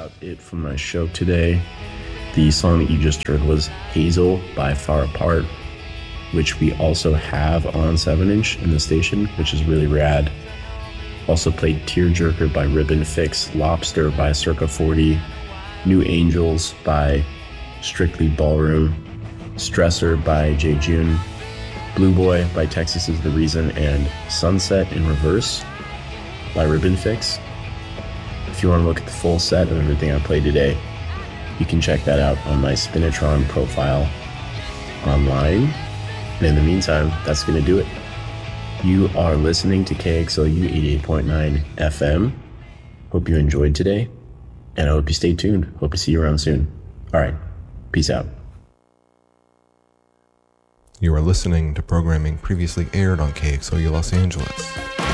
about it from my show today. The song that you just heard was Hazel by Far Apart, which we also have on 7-inch in the station, which is really rad. Also played Tearjerker by Ribbon Fix, Lobster by Circa 40, New Angels by Strictly Ballroom, Stressor by Jay June, Blue Boy by Texas Is the Reason, and Sunset in Reverse by Ribbon Fix. If you want to look at the full set of everything I played today, you can check that out on my Spinitron profile online. And in the meantime, that's going to do it. You are listening to KXLU 88.9 FM. Hope you enjoyed today, and I hope you stay tuned. Hope to see you around soon. All right, peace out. You are listening to programming previously aired on KXLU Los Angeles.